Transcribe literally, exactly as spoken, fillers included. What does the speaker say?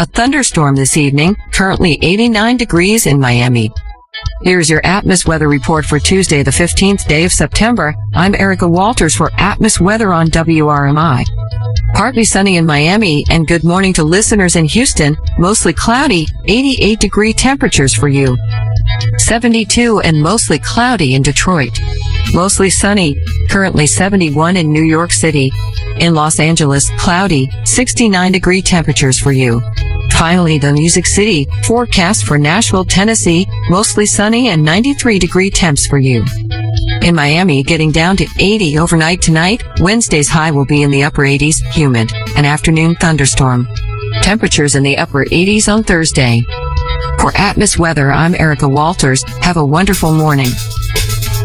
A thunderstorm this evening, currently eighty-nine degrees in Miami. Here's your Atmos weather report for Tuesday, the fifteenth day of September. I'm Erica Walters for Atmos Weather on W R M I. Partly sunny in Miami, and good morning to listeners in Houston. Mostly cloudy, eighty-eight degree temperatures for you. seventy-two and mostly cloudy in Detroit. Mostly sunny, currently seventy-one in New York City. In Los Angeles, cloudy, sixty-nine degree temperatures for you. Finally, the Music City, forecast for Nashville, Tennessee, mostly sunny and ninety-three degree temps for you. In Miami, getting down to eighty overnight tonight. Wednesday's high will be in the upper eighties, humid, an afternoon thunderstorm. Temperatures in the upper eighties on Thursday. For Atmos Weather, I'm Erica Walters. Have a wonderful morning.